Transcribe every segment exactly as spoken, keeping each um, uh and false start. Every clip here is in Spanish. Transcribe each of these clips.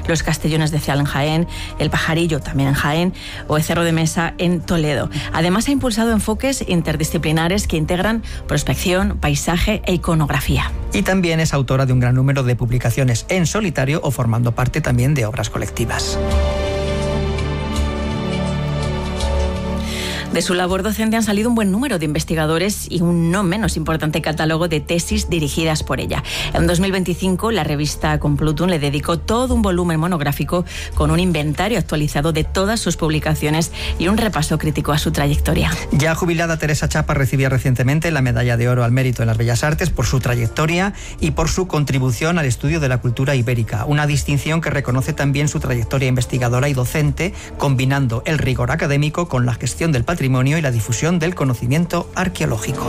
los Castellones de Cial en Jaén, el Pajarillo también en Jaén o el Cerro de Mesa en Toledo. Además ha impulsado enfoques interdisciplinares que integran prospección, paisaje e iconografía. Y también es autora de un gran número de publicaciones en solitario o formando parte también de obras colectivas. De su labor docente han salido un buen número de investigadores y un no menos importante catálogo de tesis dirigidas por ella. En dos mil veinticinco, la revista Complutum le dedicó todo un volumen monográfico con un inventario actualizado de todas sus publicaciones y un repaso crítico a su trayectoria. Ya jubilada, Teresa Chapa recibía recientemente la Medalla de Oro al Mérito en las Bellas Artes por su trayectoria y por su contribución al estudio de la cultura ibérica. Una distinción que reconoce también su trayectoria investigadora y docente, combinando el rigor académico con la gestión del patrimonio y la difusión del conocimiento arqueológico.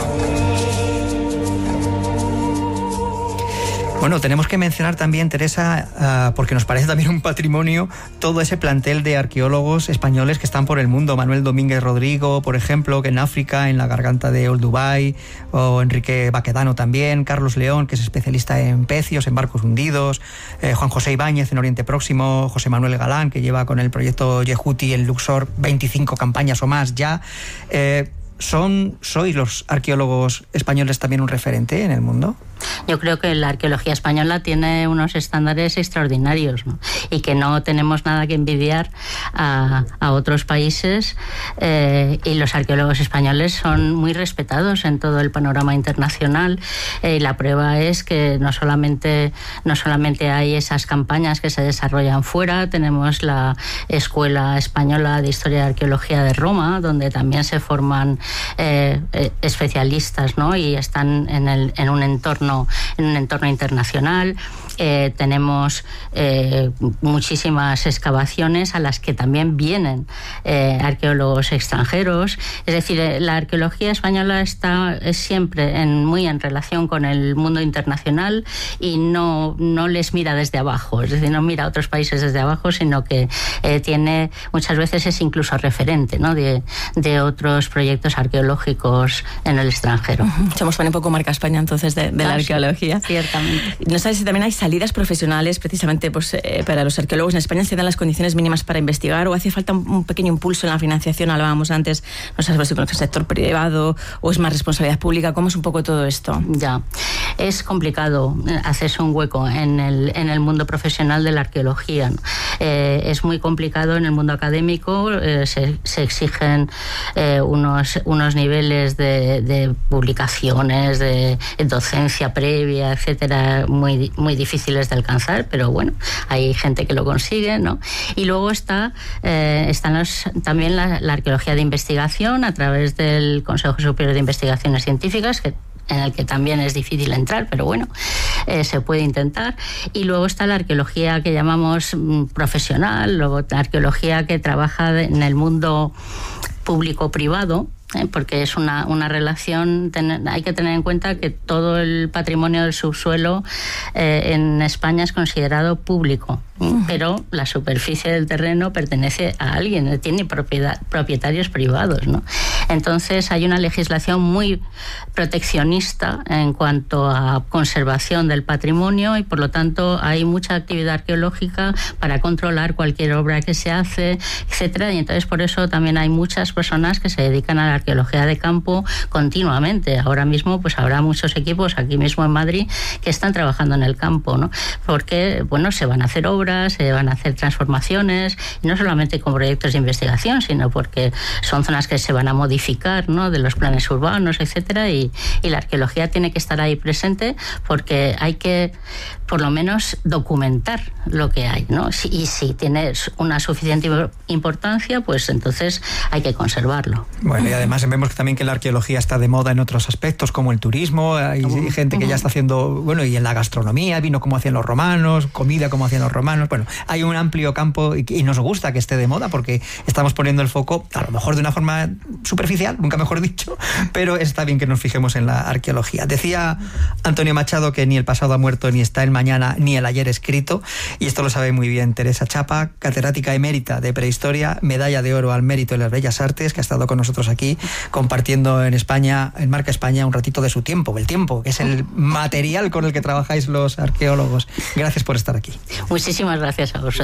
Bueno, tenemos que mencionar también, Teresa, uh, porque nos parece también un patrimonio, todo ese plantel de arqueólogos españoles que están por el mundo. Manuel Domínguez Rodrigo, por ejemplo, que en África, en la garganta de Olduvai, o Enrique Baquedano también, Carlos León, que es especialista en pecios, en barcos hundidos, eh, Juan José Ibáñez en Oriente Próximo, José Manuel Galán, que lleva con el proyecto Yehuti en Luxor veinticinco campañas o más ya. Eh, ¿Son, ¿Sois los arqueólogos españoles también un referente en el mundo? Yo creo que la arqueología española tiene unos estándares extraordinarios, ¿no? Y que no tenemos nada que envidiar a, a otros países, eh, y los arqueólogos españoles son muy respetados en todo el panorama internacional, eh, y la prueba es que no solamente, no solamente hay esas campañas que se desarrollan fuera, tenemos la Escuela Española de Historia y Arqueología de Roma, donde también se forman eh, especialistas, ¿no? Y están en, el, en un entorno en un entorno internacional. Eh, tenemos eh, muchísimas excavaciones a las que también vienen eh, arqueólogos extranjeros. Es decir, eh, la arqueología española está es siempre en, muy en relación con el mundo internacional y no, no les mira desde abajo, es decir, no mira a otros países desde abajo, sino que eh, tiene, muchas veces es incluso referente, ¿no? de, de otros proyectos arqueológicos en el extranjero. Uh-huh. Somos un poco marca España entonces de, de la arqueología. Ciertamente. No sabes si también hay salidas profesionales precisamente pues, eh, para los arqueólogos en España. ¿Se dan las condiciones mínimas para investigar o hace falta un, un pequeño impulso en la financiación? Hablábamos antes, no sabes si con el sector privado o es más responsabilidad pública. ¿Cómo es un poco todo esto? Ya, es complicado hacerse un hueco en el, en el mundo profesional de la arqueología, ¿no? Eh, es muy complicado en el mundo académico, eh, se, se exigen eh, unos, unos niveles de, de publicaciones, de docencia previa, etcétera, muy, muy difíciles de alcanzar, pero bueno, hay gente que lo consigue, ¿no? Y luego está eh, están los, también la, la arqueología de investigación a través del Consejo Superior de Investigaciones Científicas, que en el que también es difícil entrar, pero bueno, eh, se puede intentar. Y luego está la arqueología que llamamos mm, profesional, luego la arqueología que trabaja en el mundo público-privado, ¿eh? Porque es una, una relación, ten, hay que tener en cuenta que todo el patrimonio del subsuelo eh, en España es considerado público, ¿eh? Pero la superficie del terreno pertenece a alguien, tiene propiedad, propietarios privados, ¿no? Entonces hay una legislación muy proteccionista en cuanto a conservación del patrimonio y por lo tanto hay mucha actividad arqueológica para controlar cualquier obra que se hace, etcétera. Y entonces por eso también hay muchas personas que se dedican a la arqueología de campo continuamente. Ahora mismo pues habrá muchos equipos aquí mismo en Madrid que están trabajando en el campo, ¿no? Porque bueno, se van a hacer obras, se van a hacer transformaciones, y no solamente con proyectos de investigación, sino porque son zonas que se van a modificar, ¿no? De los planes urbanos, etcétera, y, y la arqueología tiene que estar ahí presente porque hay que por lo menos documentar lo que hay, ¿no? Y si tiene una suficiente importancia, pues entonces hay que conservarlo. Bueno, y además vemos también que la arqueología está de moda en otros aspectos, como el turismo, hay uh-huh. gente que ya está haciendo, bueno, y en la gastronomía, vino como hacían los romanos, comida como hacían los romanos, bueno, hay un amplio campo y, y nos gusta que esté de moda porque estamos poniendo el foco, a lo mejor de una forma superficial, nunca mejor dicho, pero está bien que nos fijemos en la arqueología. Decía Antonio Machado que ni el pasado ha muerto, ni está el mañana, ni el ayer escrito, y esto lo sabe muy bien Teresa Chapa, catedrática emérita de prehistoria, medalla de oro al mérito en las Bellas Artes, que ha estado con nosotros aquí compartiendo en España, en Marca España, un ratito de su tiempo, el tiempo, que es el material con el que trabajáis los arqueólogos. Gracias por estar aquí. Muchísimas gracias a vosotros.